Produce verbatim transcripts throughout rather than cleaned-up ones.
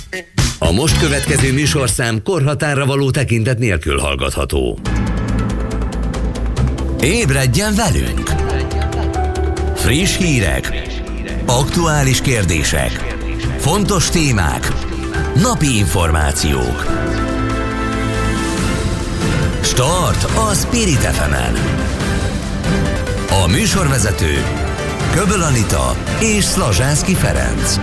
A most következő műsorszám korhatárra való tekintet nélkül hallgatható. Ébredjen velünk! Friss hírek, aktuális kérdések, fontos témák, napi információk. Start a Spirit ef emen. A műsorvezető Köböl Anita és Szlazsánszky Ferenc.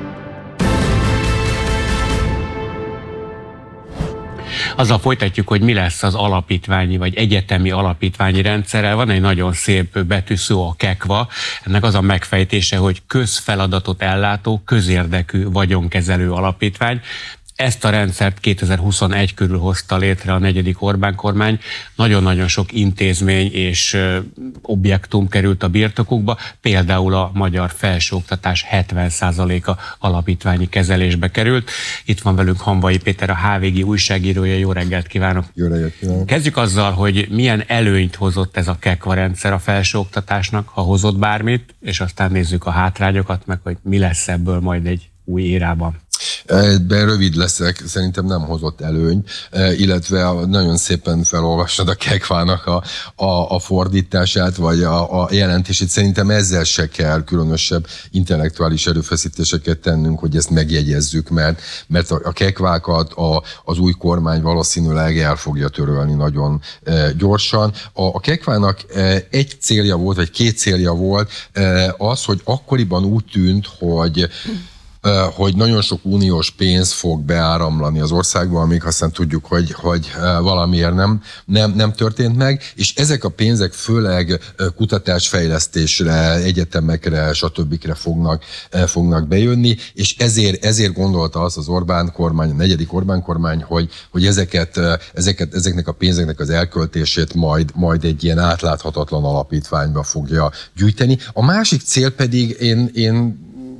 Azzal folytatjuk, hogy mi lesz az alapítványi vagy egyetemi alapítványi rendszerrel. Van egy nagyon szép betűszó, a kekva. Ennek az a megfejtése, hogy közfeladatot ellátó, közérdekű vagyonkezelő alapítvány. Ezt a rendszert kétezer-huszonegy körül hozta létre a negyedik Orbán kormány. Nagyon-nagyon sok intézmény és objektum került a birtokukba, például a magyar felsőoktatás hetven százaléka alapítványi kezelésbe került. Itt van velünk Hamvai Péter, a há vé gé újságírója. Jó reggelt kívánok! Jó reggelt kívánok! Kezdjük azzal, hogy milyen előnyt hozott ez a kekva rendszer a felsőoktatásnak, ha hozott bármit, és aztán nézzük a hátrányokat, meg hogy mi lesz ebből majd egy új érában. Ebben rövid leszek, szerintem nem hozott előny, illetve nagyon szépen felolvasod a kekvának a, a, a fordítását, vagy a, a jelentését. Szerintem ezzel se kell különösebb intellektuális erőfeszítéseket tennünk, hogy ezt megjegyezzük, mert, mert a, a kekvákat a, az új kormány valószínűleg el fogja törölni nagyon e, gyorsan. A, a kekvának e, egy célja volt, vagy két célja volt, e, az, hogy akkoriban úgy tűnt, hogy hogy nagyon sok uniós pénz fog beáramlani az országba, amíg aztán tudjuk, hogy, hogy valamiért nem, nem, nem történt meg, és ezek a pénzek főleg kutatásfejlesztésre, egyetemekre, stb. fognak, fognak bejönni, és ezért, ezért gondolta azt az Orbán kormány, a negyedik Orbán kormány, hogy, hogy ezeket, ezeket, ezeknek a pénzeknek az elköltését majd, majd egy ilyen átláthatatlan alapítványba fogja gyűjteni. A másik cél pedig én, én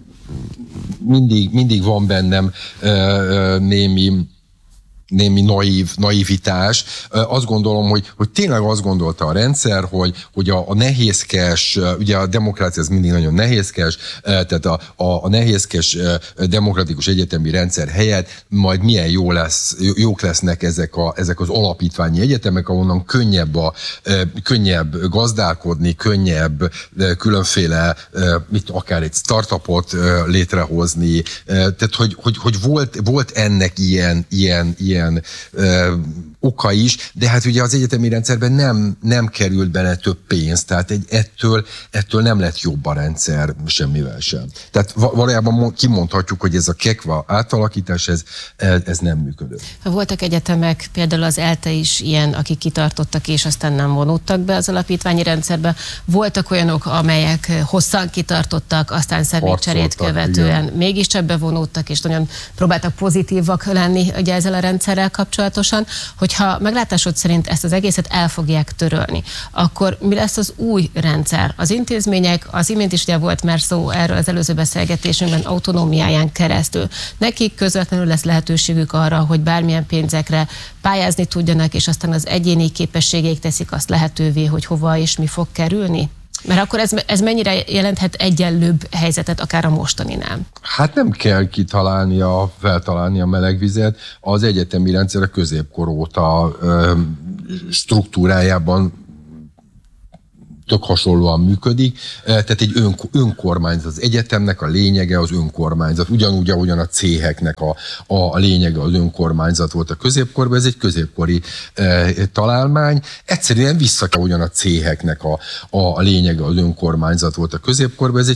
Mindig, mindig van bennem uh, uh, némi, némi naív, naivitás. Uh, azt gondolom, hogy, hogy tényleg azt gondolta a rendszer, hogy, hogy a, a nehézkes, uh, ugye a demokrácia az mindig nagyon nehézkes, uh, tehát a, a, a nehézkes uh, demokratikus egyetemi rendszer helyett majd milyen jó lesz, jók lesznek ezek, a, ezek az alapítványi egyetemek, ahonnan könnyebb, a, uh, könnyebb gazdálkodni, könnyebb uh, különféle, uh, mit, akár egy startupot uh, létrehozni. Uh, tehát, hogy, hogy, hogy volt, volt ennek ilyen, ilyen, ilyen Ö, oka is, de hát ugye az egyetemi rendszerben nem, nem került bele több pénz, tehát egy, ettől, ettől nem lett jobb a rendszer semmivel sem. Tehát valójában kimondhatjuk, hogy ez a kekva átalakítás, ez, ez nem működött. Voltak egyetemek, például az ELTE is ilyen, akik kitartottak és aztán nem vonódtak be az alapítványi rendszerbe. Voltak olyanok, amelyek hosszan kitartottak, aztán személycserét követően igen. mégiscsak bevonódtak, és nagyon próbáltak pozitívak lenni ugye ezzel a rendszerrel kapcsolatosan, hogyha meglátásod szerint ezt az egészet el fogják törölni, akkor mi lesz az új rendszer? Az intézmények, az imént is ugye volt már szó erről az előző beszélgetésünkben, autonómiáján keresztül. Nekik közvetlenül lesz lehetőségük arra, hogy bármilyen pénzekre pályázni tudjanak, és aztán az egyéni képességeik teszik azt lehetővé, hogy hova és mi fog kerülni? Mert akkor ez, ez mennyire jelenthet egyenlőbb helyzetet akár a mostaninál? Hát nem kell kitalálni, a, feltalálni a melegvizet. Az egyetemi rendszer a középkor óta ö, struktúrájában tök hasonlóan működik, tehát egy ön, önkormányzat, az egyetemnek a lényege az önkormányzat, ugyanúgy, ahogyan a céheknek a, a, a lényege az önkormányzat volt a középkorban, ez egy középkori e, találmány, egyszerűen vissza kell, ugyan a céheknek a, a, a lényege az önkormányzat volt a középkorban, ez egy